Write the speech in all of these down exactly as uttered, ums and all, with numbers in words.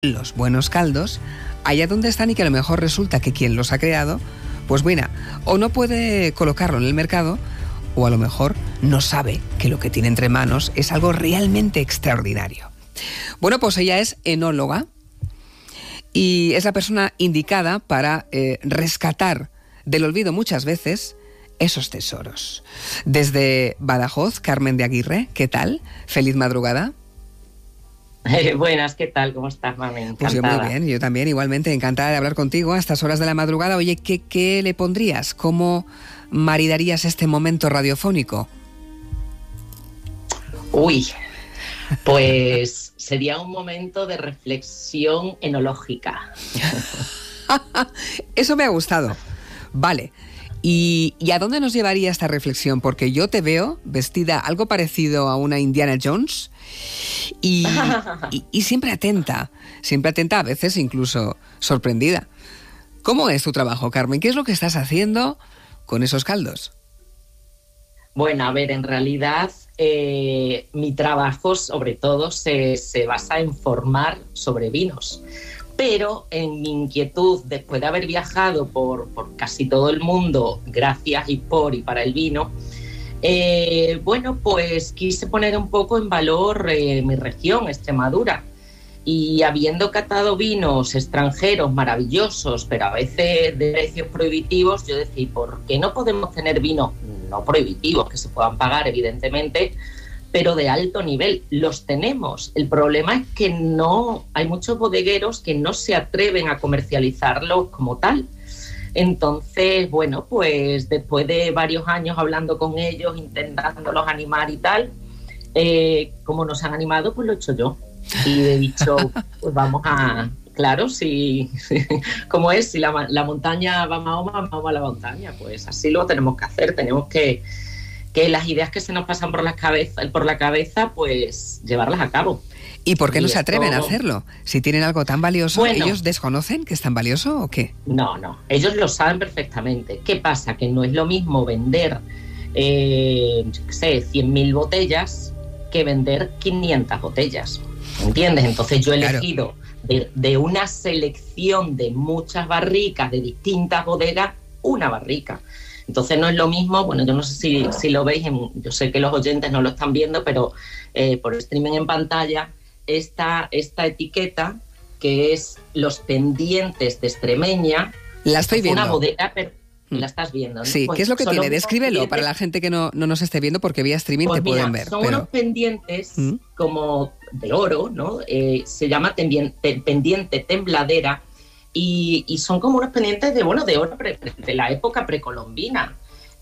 los buenos caldos allá donde están y que a lo mejor resulta que quien los ha creado, pues bueno, o no puede colocarlo en el mercado o a lo mejor no sabe que lo que tiene entre manos es algo realmente extraordinario. Bueno, pues ella es enóloga y es la persona indicada para eh, rescatar del olvido muchas veces esos tesoros. Desde Badajoz, Carmen de Aguirre, ¿qué tal? Feliz madrugada. Eh, buenas, ¿qué tal? ¿Cómo estás, mami? Encantada. Pues yo muy bien, yo también, igualmente, encantada de hablar contigo a estas horas de la madrugada. Oye, ¿qué, qué le pondrías? ¿Cómo maridarías este momento radiofónico? Uy, pues sería un momento de reflexión enológica. Eso me ha gustado. Vale. ¿Y, ¿Y a dónde nos llevaría esta reflexión? Porque yo te veo vestida algo parecido a una Indiana Jones y, y, y siempre atenta, siempre atenta, a veces incluso sorprendida. ¿Cómo es tu trabajo, Carmen? ¿Qué es lo que estás haciendo con esos caldos? Bueno, a ver, en realidad eh, mi trabajo sobre todo se, se basa en formar sobre vinos. Pero en mi inquietud, después de haber viajado por, por casi todo el mundo, gracias y por y para el vino, eh, bueno, pues quise poner un poco en valor eh, mi región, Extremadura. Y habiendo catado vinos extranjeros maravillosos, pero a veces de precios prohibitivos, yo decía, ¿por qué no podemos tener vinos no prohibitivos, que se puedan pagar, evidentemente, pero de alto nivel? Los tenemos. El problema es que no hay muchos bodegueros que no se atreven a comercializarlos como tal. Entonces, bueno, pues después de varios años hablando con ellos, intentándolos animar y tal, eh, como nos han animado, pues lo he hecho yo. Y he dicho, pues vamos a... Claro, si, como es, si la, la montaña va a Mahoma, Mahoma a la montaña, pues así lo tenemos que hacer. Tenemos que... que las ideas que se nos pasan por la cabeza, por la cabeza, pues llevarlas a cabo. ¿Y por qué y no se esto... atreven a hacerlo? Si tienen algo tan valioso, bueno, ¿ellos desconocen que es tan valioso o qué? No, no, ellos lo saben perfectamente. ¿Qué pasa? Que no es lo mismo vender, eh, yo qué sé, cien mil botellas que vender quinientas botellas, ¿entiendes? Entonces yo he elegido claro. de, de una selección de muchas barricas de distintas bodegas, una barrica. Entonces no es lo mismo, bueno, yo no sé si, si lo veis, en, yo sé que los oyentes no lo están viendo, pero eh, por streaming en pantalla, esta, esta etiqueta que es los pendientes de Extremeña. La estoy viendo. Una bodega, pero la estás viendo, ¿no? Sí, pues ¿qué es lo que tiene? Descríbelo pendientes... para la gente que no, no nos esté viendo, porque vía streaming pues te mira, pueden ver. Son pero... unos pendientes ¿Mm? como de oro, ¿no? Eh, se llama pendiente, pendiente tembladera. Y, y son como unos pendientes de, bueno, de oro pre, pre, de la época precolombina.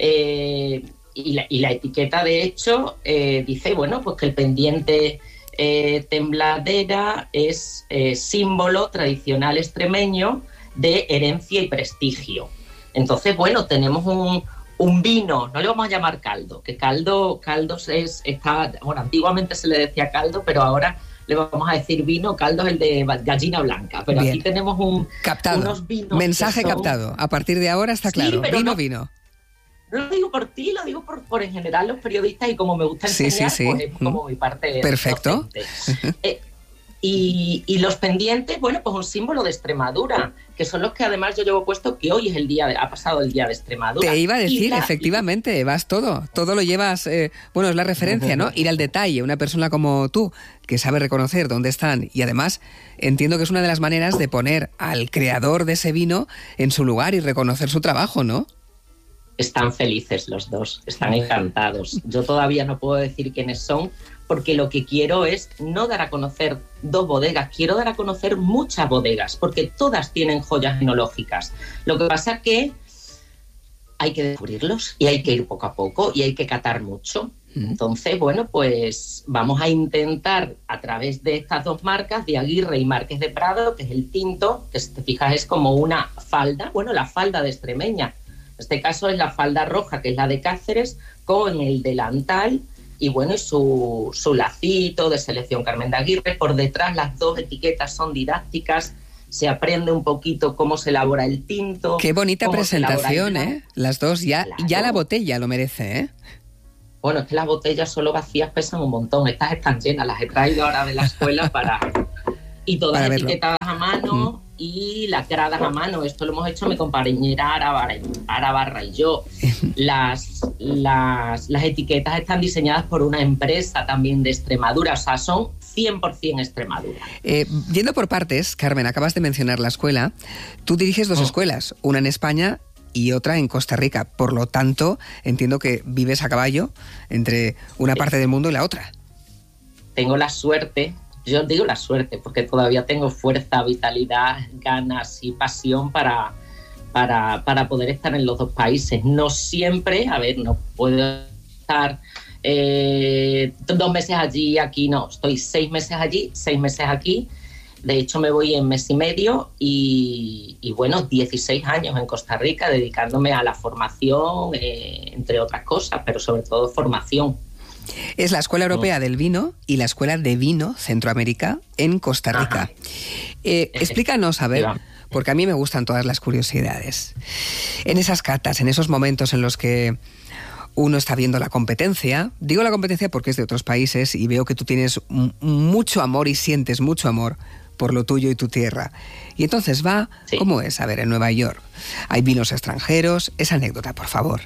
Eh, y, la, y la etiqueta, de hecho, eh, dice, bueno, pues que el pendiente eh, tembladera es eh, símbolo tradicional extremeño de herencia y prestigio. Entonces, bueno, tenemos un, un vino, no le vamos a llamar caldo, que caldo, caldos es, está, bueno, antiguamente se le decía caldo, pero ahora le vamos a decir vino. Caldo es el de gallina blanca, pero Bien. Aquí tenemos un, captado. unos vinos. Mensaje son... captado. A partir de ahora está claro. Sí, vino, no, vino. No lo digo por ti, lo digo por, por en general los periodistas y como me gusta enseñar, sí, sí, sí. pues es como mi parte. Perfecto. eh, y, y los pendientes, bueno, pues un símbolo de Extremadura, que son los que además yo llevo puesto, que hoy es el día, de, ha pasado el día de Extremadura. Te iba a decir, la, efectivamente, vas todo, todo lo llevas, eh, bueno, es la referencia, ¿no? Ir al detalle, una persona como tú, que sabe reconocer dónde están, y además entiendo que es una de las maneras de poner al creador de ese vino en su lugar y reconocer su trabajo, ¿no? Están felices los dos, están encantados. Yo todavía no puedo decir quiénes son, porque lo que quiero es no dar a conocer dos bodegas, quiero dar a conocer muchas bodegas, porque todas tienen joyas enológicas. Lo que pasa es que hay que descubrirlos y hay que ir poco a poco y hay que catar mucho. Entonces, bueno, pues vamos a intentar a través de estas dos marcas, de Aguirre y Márquez de Prado, que es el tinto, que si te fijas es como una falda, bueno, la falda de Extremeña. En este caso es la falda roja, que es la de Cáceres, con el delantal y bueno, y su, su lacito de selección Carmen de Aguirre. Por detrás las dos etiquetas son didácticas, se aprende un poquito cómo se elabora el tinto. Qué bonita presentación, ¿eh? Las dos, ya, claro. Ya la botella lo merece, ¿eh? Bueno, es que las botellas solo vacías pesan un montón, estas están llenas, las he traído ahora de la escuela para... Y todas etiquetadas a mano mm. y lacradas a mano. Esto lo hemos hecho mi compañera Ara Barra y yo. Las, las, las etiquetas están diseñadas por una empresa también de Extremadura, o sea, son cien por ciento Extremadura. Eh, yendo por partes, Carmen, acabas de mencionar la escuela. Tú diriges dos oh. escuelas, una en España y otra en Costa Rica. Por lo tanto, entiendo que vives a caballo entre una parte del mundo y la otra. Tengo la suerte, yo digo la suerte, porque todavía tengo fuerza, vitalidad, ganas y pasión para, para, para poder estar en los dos países. No siempre, a ver, no puedo estar eh, dos meses allí, aquí, no. Estoy seis meses allí, seis meses aquí. De hecho, me voy en mes y medio y, y bueno, dieciséis años en Costa Rica dedicándome a la formación, eh, entre otras cosas, pero sobre todo formación. Es la Escuela Europea del Vino y la Escuela de Vino Centroamérica en Costa Rica. Eh, explícanos, a ver, porque a mí me gustan todas las curiosidades. En esas catas, en esos momentos en los que uno está viendo la competencia, digo la competencia porque es de otros países y veo que tú tienes m- mucho amor y sientes mucho amor por lo tuyo y tu tierra. Y entonces va, sí. ¿Cómo es? A ver, en Nueva York, ¿hay vinos extranjeros? Esa anécdota, por favor.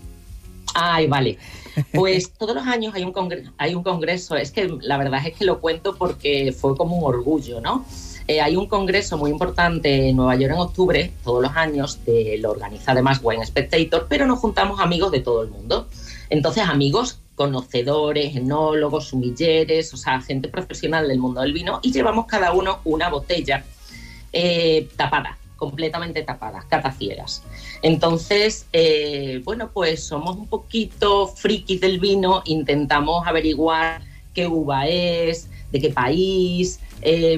Ay, vale. Pues todos los años hay un, congreso, hay un congreso, es que la verdad es que lo cuento porque fue como un orgullo, ¿no? Eh, hay un congreso muy importante en Nueva York en octubre, todos los años, de, lo organiza además Wine Spectator, pero nos juntamos amigos de todo el mundo. Entonces, amigos conocedores, enólogos, sumilleres, o sea, gente profesional del mundo del vino, y llevamos cada uno una botella eh, tapada, completamente tapadas, cataciegas. Entonces, eh, bueno, pues somos un poquito frikis del vino, intentamos averiguar qué uva es, de qué país, eh,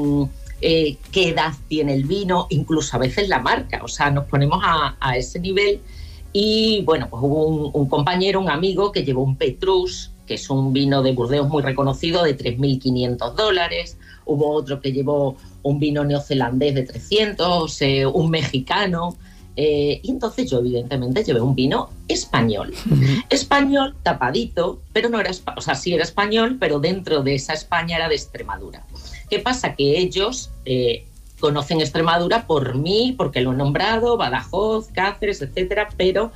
eh, qué edad tiene el vino, incluso a veces la marca, o sea, nos ponemos a, a ese nivel. Y bueno, pues hubo un, un compañero, un amigo que llevó un Petrus, que es un vino de Burdeos muy reconocido, de tres mil quinientos dólares. Hubo otro que llevó un vino neozelandés de trescientos, eh, un mexicano. Eh, y entonces yo, evidentemente, llevé un vino español. Uh-huh. Español, tapadito, pero no era, o sea, sí era español, pero dentro de esa España era de Extremadura. ¿Qué pasa? Que ellos eh, conocen Extremadura por mí, porque lo he nombrado, Badajoz, Cáceres, etcétera, pero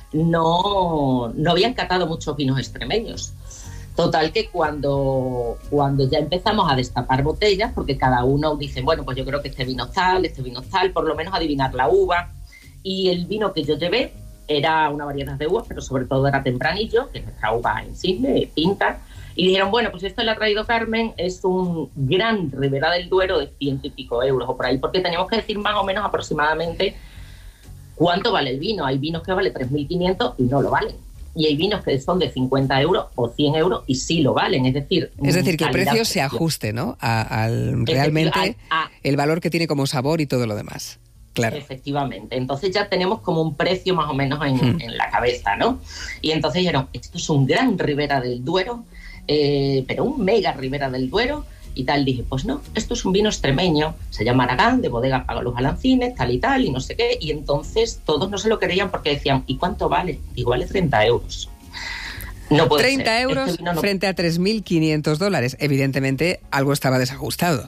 no, no habían catado muchos vinos extremeños. Total que cuando, cuando ya empezamos a destapar botellas, porque cada uno dice, bueno, pues yo creo que este vino tal, este vino tal, por lo menos adivinar la uva. Y el vino que yo llevé era una variedad de uvas, pero sobre todo era Tempranillo, que es nuestra uva insigne, tinta. Y dijeron, bueno, pues esto le ha traído Carmen, es un gran Ribera del Duero de ciento y pico euros o por ahí, porque teníamos que decir más o menos aproximadamente cuánto vale el vino. Hay vinos que valen tres mil quinientos y no lo valen. Y hay vinos que son de cincuenta euros o cien euros y sí lo valen. Es decir, es decir que el precio se ajuste, ¿no? A, al realmente a, a, el valor que tiene como sabor y todo lo demás. Claro. Efectivamente. Entonces ya tenemos como un precio más o menos en, hmm. en la cabeza, ¿no? Y entonces dijeron, esto es un gran Ribera del Duero, eh, pero un mega Ribera del Duero y tal. Dije, pues no, esto es un vino extremeño, se llama Aragán, de bodega Pago los Balancines, tal y tal, y no sé qué. Y entonces todos no se lo creían porque decían, ¿y cuánto vale? Y vale treinta euros. No puede treinta ser. euros este no... frente a tres mil quinientos dólares. Evidentemente algo estaba desajustado.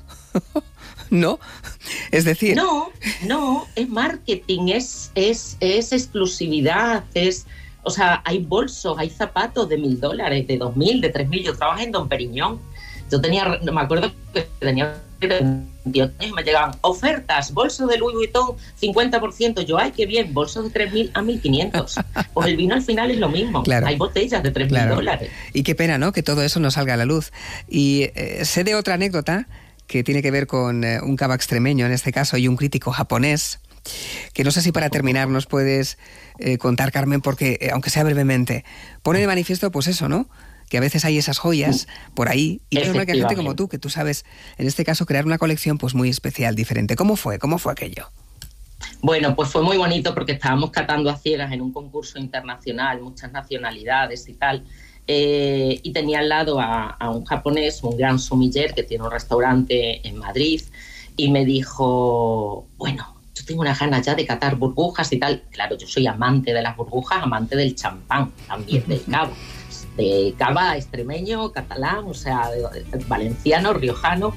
¿No? Es decir... No, no, es marketing, es, es, es exclusividad, es... O sea, hay bolsos, hay zapatos de mil dólares, de dos mil, de tres mil. Yo trabajé en Dom Periñón. Yo tenía, me acuerdo que tenía veintiocho años y me llegaban ofertas, bolso de Louis Vuitton, cincuenta por ciento. Yo, ay, qué bien, bolso de tres mil a mil quinientos. Pues el vino al final es lo mismo. Claro. Hay botellas de tres mil claro. dólares. Y qué pena, ¿no? Que todo eso no salga a la luz. Y eh, sé de otra anécdota que tiene que ver con eh, un cava extremeño, en este caso, y un crítico japonés, que no sé si para terminar nos puedes eh, contar, Carmen, porque, eh, aunque sea brevemente, pone de manifiesto, pues eso, ¿no? Que a veces hay esas joyas por ahí, y es normal que hay gente como tú, que tú sabes, en este caso, crear una colección pues muy especial, diferente. ¿Cómo fue? ¿Cómo fue aquello? Bueno, pues fue muy bonito porque estábamos catando a ciegas en un concurso internacional, muchas nacionalidades y tal, eh, y tenía al lado a, a un japonés, un gran sommelier que tiene un restaurante en Madrid, y me dijo, bueno, yo tengo unas ganas ya de catar burbujas y tal. Claro, yo soy amante de las burbujas, amante del champán, también del cava. De cava extremeño, catalán, o sea, valenciano, riojano.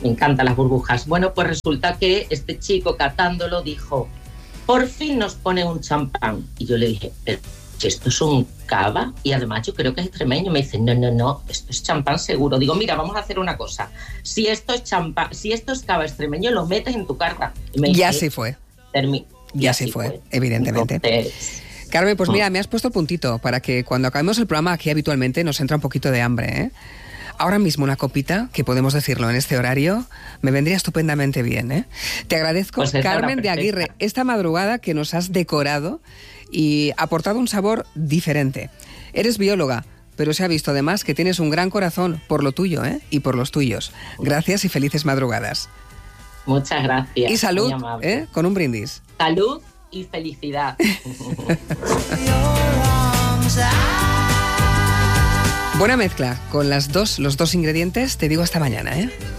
Me encantan las burbujas. Bueno, pues resulta que este chico catándolo dijo, por fin nos pone un champán. Y yo le dije, pero si esto es un cava, y además yo creo que es extremeño. Me dice, no, no, no, esto es champán seguro. Digo, mira, vamos a hacer una cosa. Si esto es champán, si esto es cava extremeño, lo metes en tu carta. Y me dice, ya sí fue. Termi- ya sí fue, fue, evidentemente. Entonces, Carmen, pues mira, me has puesto el puntito para que cuando acabemos el programa aquí habitualmente nos entra un poquito de hambre, ¿eh? Ahora mismo una copita, que podemos decirlo en este horario, me vendría estupendamente bien, ¿eh? Te agradezco, pues Carmen de Aguirre, esta madrugada que nos has decorado y aportado un sabor diferente. Eres bióloga, pero se ha visto además que tienes un gran corazón por lo tuyo, ¿eh? Y por los tuyos. Gracias y felices madrugadas. Muchas gracias. Y salud, ¿eh? Con un brindis. Salud y felicidad. Buena mezcla con las dos, los dos ingredientes. Te digo hasta mañana, ¿eh?